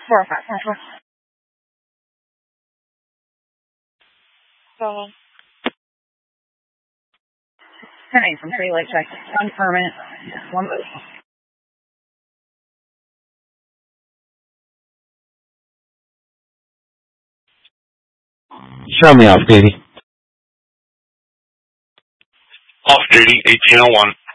法上说。So, 10-8 from 3 Lake Check. One permanent. One move. Show me off duty. Off duty, 1801.